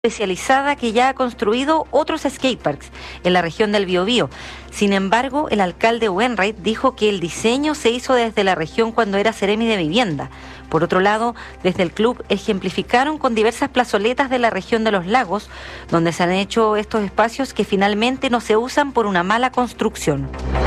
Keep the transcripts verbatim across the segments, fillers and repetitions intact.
especializada que ya ha construido otros skateparks en la región del Biobío. Sin embargo, el alcalde Wainwright dijo que el diseño se hizo desde la región cuando era Seremi de Vivienda. Por otro lado, desde el club ejemplificaron con diversas plazoletas de la región de los lagos, donde se han hecho estos espacios que finalmente no se usan por una mala construcción.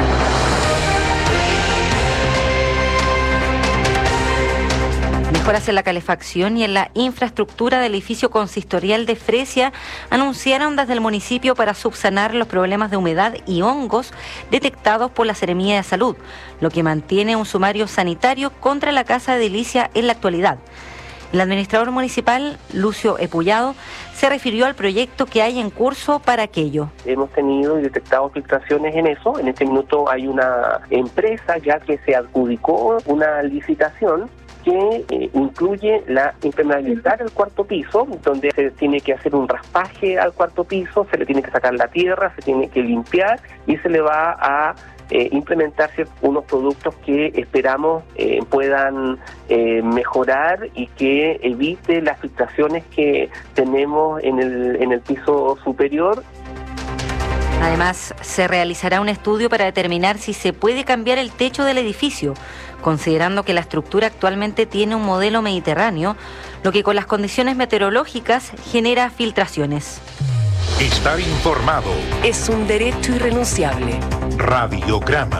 Mejoras en la calefacción y en la infraestructura del edificio consistorial de Fresia anunciaron desde el municipio para subsanar los problemas de humedad y hongos detectados por la Seremía de Salud, lo que mantiene un sumario sanitario contra la Casa de Edilicia en la actualidad. El administrador municipal, Lucio Epullado, se refirió al proyecto que hay en curso para aquello. Hemos tenido y detectado filtraciones en eso. En este minuto hay una empresa ya que se adjudicó una licitación que eh, incluye la impermeabilizar el cuarto piso, donde se tiene que hacer un raspaje al cuarto piso, se le tiene que sacar la tierra, se tiene que limpiar y se le va a eh, implementarse unos productos que esperamos eh, puedan eh, mejorar y que evite las filtraciones que tenemos en el, en el piso superior. Además, se realizará un estudio para determinar si se puede cambiar el techo del edificio, considerando que la estructura actualmente tiene un modelo mediterráneo, lo que con las condiciones meteorológicas genera filtraciones. Estar informado es un derecho irrenunciable. Radiograma.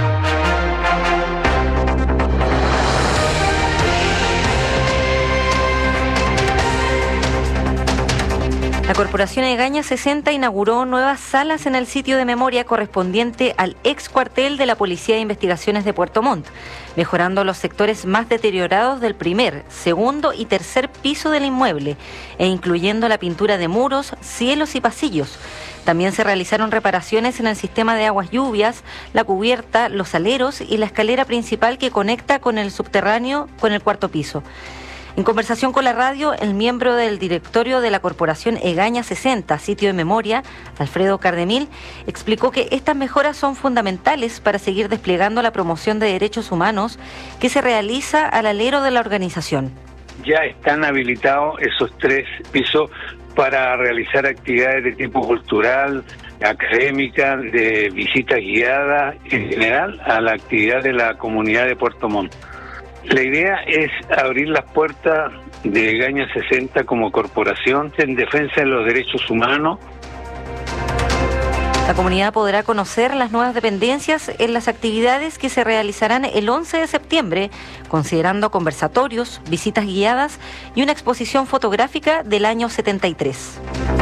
La Corporación Egaña sesenta inauguró nuevas salas en el sitio de memoria correspondiente al ex cuartel de la Policía de Investigaciones de Puerto Montt, mejorando los sectores más deteriorados del primer, segundo y tercer piso del inmueble e incluyendo la pintura de muros, cielos y pasillos. También se realizaron reparaciones en el sistema de aguas lluvias, la cubierta, los aleros y la escalera principal que conecta con el subterráneo con el cuarto piso. En conversación con la radio, el miembro del directorio de la Corporación Egaña sesenta, sitio de memoria, Alfredo Cardemil, explicó que estas mejoras son fundamentales para seguir desplegando la promoción de derechos humanos que se realiza al alero de la organización. Ya están habilitados esos tres pisos para realizar actividades de tipo cultural, académica, de visitas guiadas, en general a la actividad de la comunidad de Puerto Montt. La idea es abrir las puertas de Egaña sesenta como corporación en defensa de los derechos humanos. La comunidad podrá conocer las nuevas dependencias en las actividades que se realizarán el once de septiembre, considerando conversatorios, visitas guiadas y una exposición fotográfica del año setenta y tres.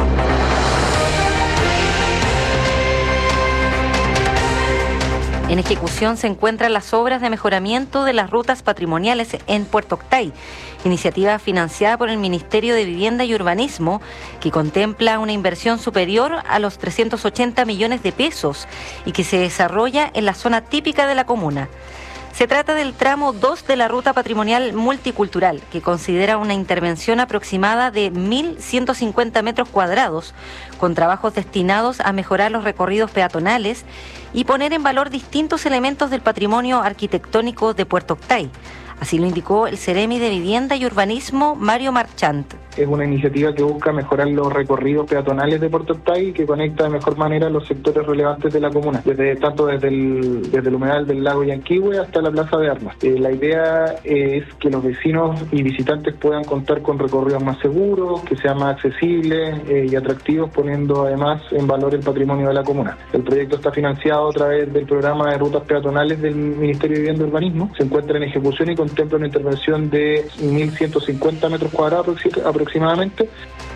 En ejecución se encuentran las obras de mejoramiento de las rutas patrimoniales en Puerto Octay, iniciativa financiada por el Ministerio de Vivienda y Urbanismo, que contempla una inversión superior a los trescientos ochenta millones de pesos y que se desarrolla en la zona típica de la comuna. Se trata del tramo dos de la ruta patrimonial multicultural, que considera una intervención aproximada de mil ciento cincuenta metros cuadrados, con trabajos destinados a mejorar los recorridos peatonales y poner en valor distintos elementos del patrimonio arquitectónico de Puerto Octay. Así lo indicó el Seremi de Vivienda y Urbanismo, Mario Marchant. Es una iniciativa que busca mejorar los recorridos peatonales de Puerto Octay y que conecta de mejor manera los sectores relevantes de la comuna, desde tanto desde el, desde el humedal del lago Yanquihue hasta la Plaza de Armas. Eh, la idea es que los vecinos y visitantes puedan contar con recorridos más seguros, que sean más accesibles eh, y atractivos, poniendo además en valor el patrimonio de la comuna. El proyecto está financiado a través del programa de rutas peatonales del Ministerio de Vivienda y Urbanismo. Se encuentra en ejecución y contempla una intervención de mil ciento cincuenta metros cuadrados aproximadamente. aproximadamente.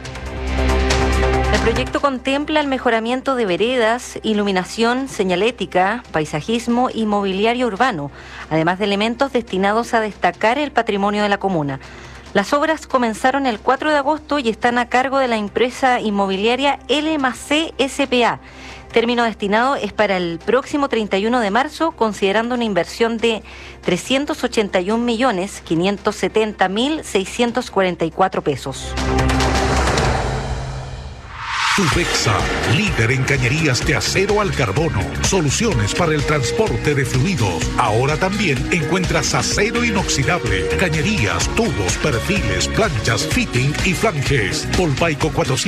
El proyecto contempla el mejoramiento de veredas, iluminación, señalética, paisajismo y mobiliario urbano, además de elementos destinados a destacar el patrimonio de la comuna. Las obras comenzaron el cuatro de agosto y están a cargo de la empresa inmobiliaria L M C S P A. Término destinado es para el próximo treinta y uno de marzo, considerando una inversión de trescientos ochenta y un millones quinientos setenta mil seiscientos cuarenta y cuatro pesos. Tubexa, líder en cañerías de acero al carbono. Soluciones para el transporte de fluidos. Ahora también encuentras acero inoxidable, cañerías, tubos, perfiles, planchas, fitting y flanges. Volpaico cuatrocientos